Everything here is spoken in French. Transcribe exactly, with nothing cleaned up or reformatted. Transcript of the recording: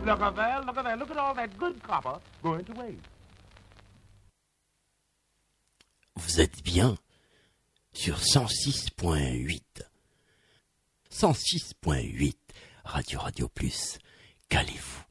Look at there, look at there, look at all that good copper going to waste. Vous êtes bien sur cent six point huit. cent six point huit, Radio Radio Plus, calez-vous.